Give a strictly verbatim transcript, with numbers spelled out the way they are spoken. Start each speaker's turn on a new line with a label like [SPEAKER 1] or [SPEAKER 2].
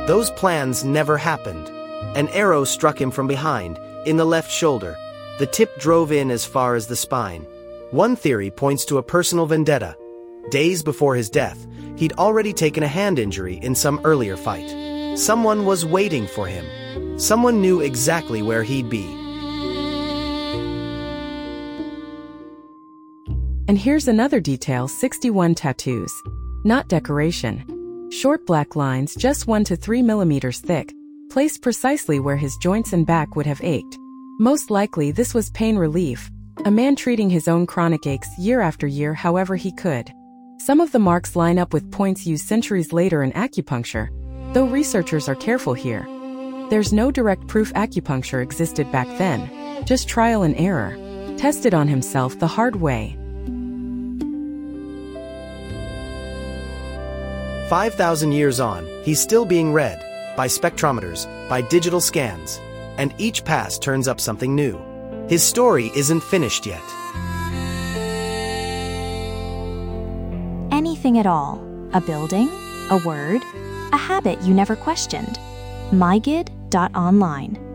[SPEAKER 1] Those plans never happened. An arrow struck him from behind, in the left shoulder. The tip drove in as far as the spine. One theory points to a personal vendetta. Days before his death, he'd already taken a hand injury in some earlier fight. Someone was waiting for him. Someone knew exactly where he'd be.
[SPEAKER 2] And here's another detail: sixty-one tattoos. Not decoration. Short black lines just one to three millimeters thick, placed precisely where his joints and back would have ached. Most likely this was pain relief, a man treating his own chronic aches year after year however he could. Some of the marks line up with points used centuries later in acupuncture, though researchers are careful here. There's no direct proof acupuncture existed back then, just trial and error, tested on himself the hard way.
[SPEAKER 1] five thousand years on, he's still being read, by spectrometers, by digital scans, and each pass turns up something new. His story isn't finished yet.
[SPEAKER 3] Anything at all. A building, a word, a habit you never questioned. my gid dot online